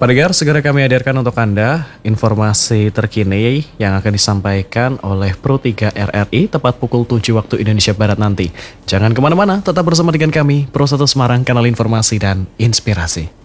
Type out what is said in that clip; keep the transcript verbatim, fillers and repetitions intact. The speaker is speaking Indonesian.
Pendengar, segera kami hadirkan untuk Anda informasi terkini yang akan disampaikan oleh Pro tiga R R I tepat pukul tujuh waktu Indonesia Barat nanti. Jangan kemana-mana, tetap bersama dengan kami, Pro satu Semarang, kanal informasi dan inspirasi.